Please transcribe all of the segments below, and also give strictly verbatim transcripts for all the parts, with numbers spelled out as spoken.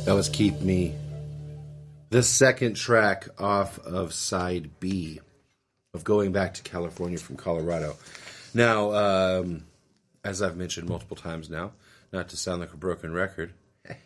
That was Keep Me, the second track off of side B of Going Back to California from Colorado. Now, um, as I've mentioned multiple times now, not to sound like a broken record,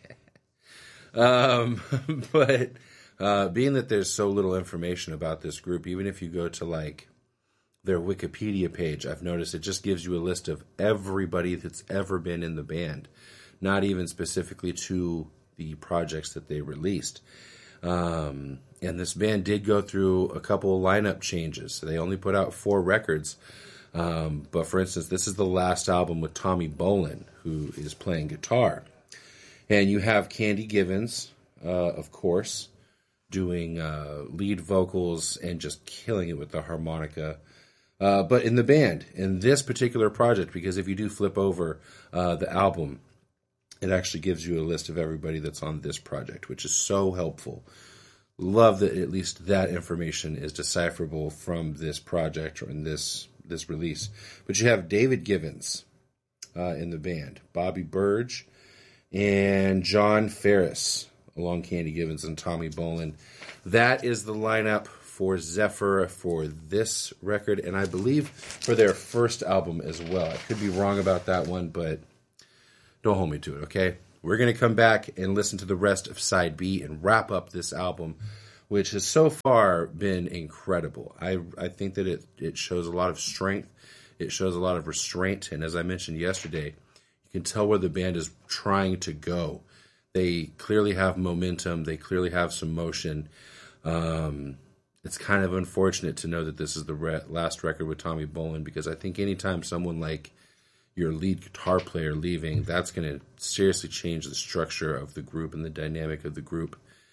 um, but uh, being that there's so little information about this group, even if you go to like their Wikipedia page, I've noticed it just gives you a list of everybody that's ever been in the band, not even specifically to the projects that they released. Um, and this band did go through a couple of lineup changes. So they only put out four records. Um, but for instance, this is the last album with Tommy Bolin, who is playing guitar. And you have Candy Givens, uh, of course, doing uh, lead vocals and just killing it with the harmonica. Uh, but in the band, in this particular project, because if you do flip over uh, the album, it actually gives you a list of everybody that's on this project, which is so helpful. Love that at least that information is decipherable from this project or in this this release. But you have David Givens uh, in the band, Bobby Burge, and John Ferris, along Candy Givens and Tommy Bolin. That is the lineup for Zephyr for this record, and I believe for their first album as well. I could be wrong about that one, but don't hold me to it, okay? We're going to come back and listen to the rest of Side B and wrap up this album, which has so far been incredible. I I think that it, it shows a lot of strength. It shows a lot of restraint. And as I mentioned yesterday, you can tell where the band is trying to go. They clearly have momentum. They clearly have some motion. Um, it's kind of unfortunate to know that this is the re- last record with Tommy Bolin, because I think anytime someone like your lead guitar player leaving, that's going to seriously change the structure of the group and the dynamic of the group.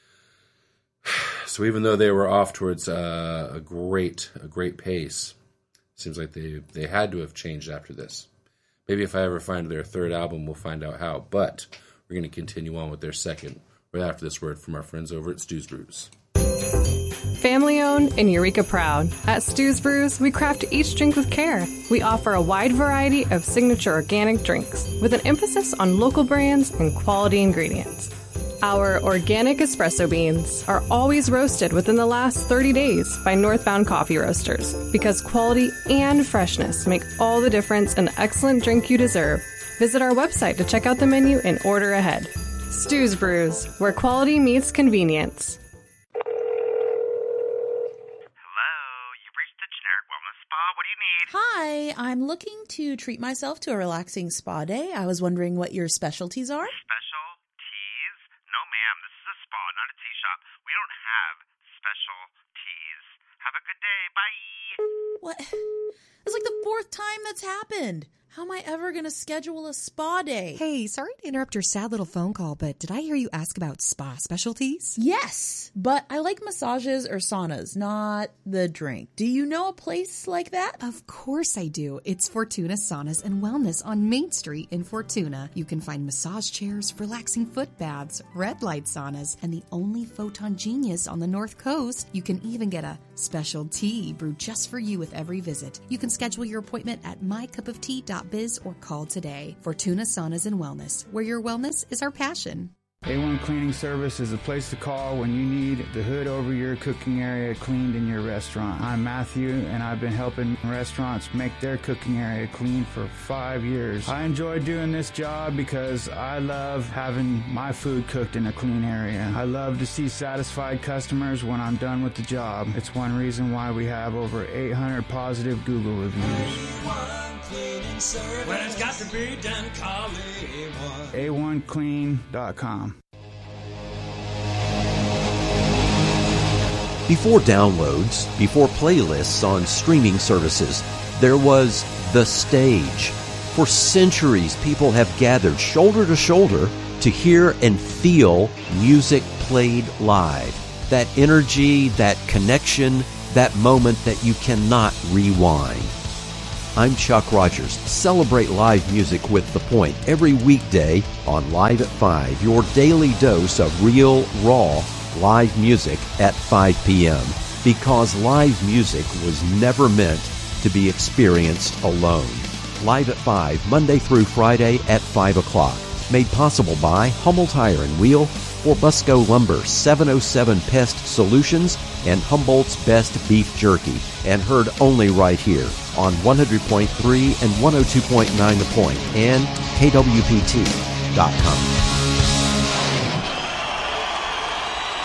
So even though they were off towards uh, a great a great pace, seems like they, they had to have changed after this. Maybe if I ever find their third album, we'll find out how. But we're going to continue on with their second right after this word from our friends over at Stu's Brews. Family owned and Eureka proud. At Stu's Brews, we craft each drink with care. We offer a wide variety of signature organic drinks with an emphasis on local brands and quality ingredients. Our organic espresso beans are always roasted within the last thirty days by Northbound Coffee Roasters, because quality and freshness make all the difference in the excellent drink you deserve. Visit our website to check out the menu and order ahead. Stu's Brews, where quality meets convenience. Hi, I'm looking to treat myself to a relaxing spa day. I was wondering what your specialties are. Specialties? No, ma'am. This is a spa, not a tea shop. We don't have specialties. Have a good day. Bye. What? It's like the fourth time that's happened. How am I ever going to schedule a spa day? Hey, sorry to interrupt your sad little phone call, but did I hear you ask about spa specialties? Yes, but I like massages or saunas, not the drink. Do you know a place like that? Of course I do. It's Fortuna Saunas and Wellness on Main Street in Fortuna. You can find massage chairs, relaxing foot baths, red light saunas, and the only Photon Genius on the North Coast. You can even get a special tea brewed just for you with every visit. You can schedule your appointment at my cup of tea dot biz or call today. Fortuna Saunas and Wellness, where your wellness is our passion. A one Cleaning Service is a place to call when you need the hood over your cooking area cleaned in your restaurant. I'm Matthew, and I've been helping restaurants make their cooking area clean for five years. I enjoy doing this job because I love having my food cooked in a clean area. I love to see satisfied customers when I'm done with the job. It's one reason why we have over eight hundred positive Google reviews. When it's got to be done, call A one. A one clean dot com. Before downloads, before playlists on streaming services, there was the stage. For centuries, people have gathered shoulder to shoulder to hear and feel music played live. That energy, that connection, that moment that you cannot rewind. I'm Chuck Rogers. Celebrate live music with The Point every weekday on Live at five, your daily dose of real, raw, live music at five p.m. Because live music was never meant to be experienced alone. Live at five, Monday through Friday at five o'clock. Made possible by Hummel Tire and Wheel, Fort Musco Lumber, seven oh seven Pest Solutions, and Humboldt's Best Beef Jerky, and heard only right here on one hundred point three and one oh two point nine The Point and K W P T dot com.